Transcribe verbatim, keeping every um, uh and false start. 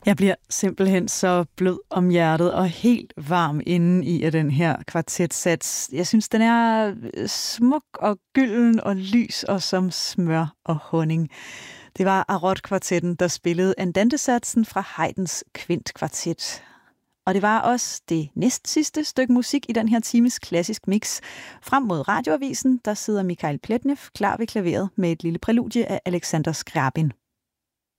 Jeg bliver simpelthen så blød om hjertet og helt varm inde i af den her kvartetsats. Jeg synes, den er smuk og gylden og lys og som smør og honning. Det var Arot-kvartetten, der spillede Andante-satsen fra Haydns kvintkvartet. Og det var også det næst sidste stykke musik i den her times klassisk mix. Frem mod radioavisen, der sidder Mikhail Pletnev klar ved klaveret med et lille præludie af Alexander Skrjabin.